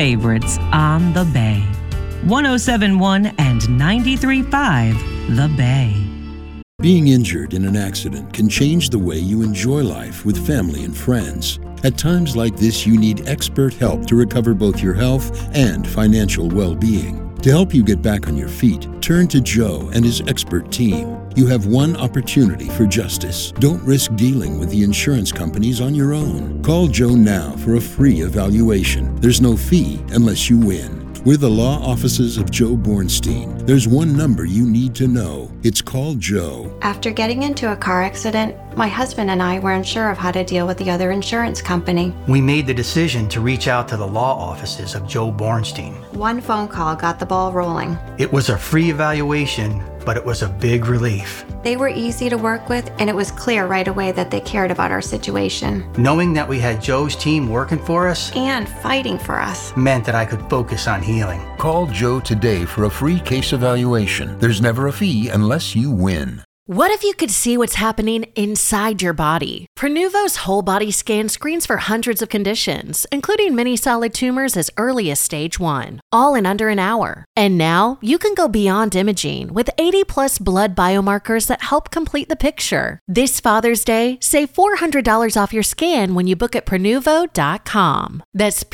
favorites on The Bay. 107.1 and 93.5 The Bay. Being injured in an accident can change the way you enjoy life with family and friends. At times like this, you need expert help to recover both your health and financial well-being. To help you get back on your feet, turn to Joe and his expert team. You have one opportunity for justice. Don't risk dealing with the insurance companies on your own. Call Joe now for a free evaluation. There's no fee unless you win. We're the law offices of Joe Bornstein. There's one number you need to know. It's called Joe. After getting into a car accident, my husband and I weren't sure of how to deal with the other insurance company. We made the decision to reach out to the law offices of Joe Bornstein. One phone call got the ball rolling. It was a free evaluation, but it was a big relief. They were easy to work with, and it was clear right away that they cared about our situation. Knowing that we had Joe's team working for us and fighting for us meant that I could focus on healing. Call Joe today for a free case evaluation. There's never a fee unless you win. What if you could see what's happening inside your body? Prenuvo's whole body scan screens for hundreds of conditions, including many solid tumors as early as stage 1, all in under an hour. And now you can go beyond imaging with 80+ blood biomarkers that help complete the picture. This Father's Day, save $400 off your scan when you book at Prenuvo.com. That's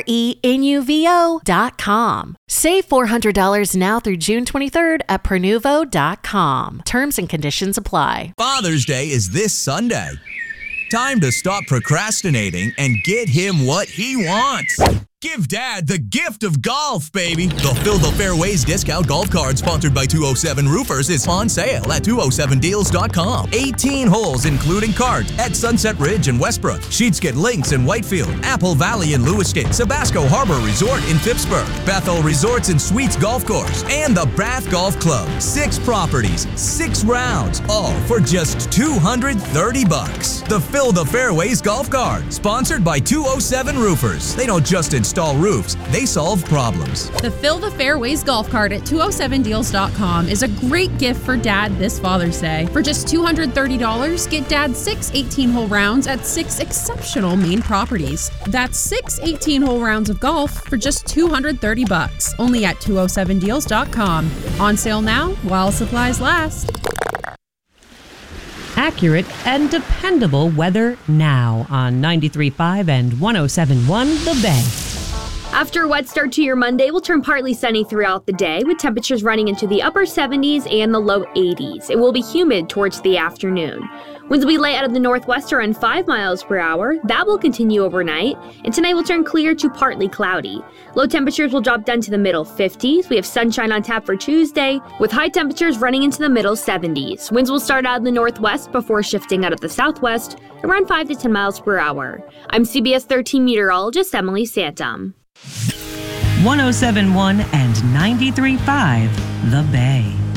Prenuvo.com. Save $400 now through June 23rd at Prenuvo.com. Terms and conditions apply. Father's Day is this Sunday. Time to stop procrastinating and get him what he wants. Give Dad the gift of golf, baby. The Fill the Fairways discount golf card sponsored by 207 Roofers is on sale at 207deals.com. 18 holes including cart at Sunset Ridge in Westbrook, Sheetskin Links in Whitefield, Apple Valley in Lewiston, Sabasco Harbor Resort in Phippsburg, Bethel Resorts and Suites Golf Course, and the Bath Golf Club. 6 properties, 6 rounds, all for just $230. The Fill the Fairways golf card, sponsored by 207 Roofers. They don't just install roofs, they solve problems. The Fill the Fairways golf cart at 207deals.com is a great gift for Dad this Father's Day. For just $230, get Dad 6 18-hole rounds at 6 exceptional Maine properties. That's 6 18-hole rounds of golf for just $230, only at 207deals.com. On sale now while supplies last. Accurate and dependable weather now on 93.5 and 107.1 The Bay. After a wet start to your Monday, we'll turn partly sunny throughout the day, with temperatures running into the upper 70s and the low 80s. It will be humid towards the afternoon. Winds will be light out of the northwest around 5 miles per hour. That will continue overnight, and tonight will turn clear to partly cloudy. Low temperatures will drop down to the middle 50s. We have sunshine on tap for Tuesday, with high temperatures running into the middle 70s. Winds will start out of the northwest before shifting out of the southwest, around 5 to 10 miles per hour. I'm CBS 13 meteorologist Emily Santum. 107.1 and 93.5 The Bay.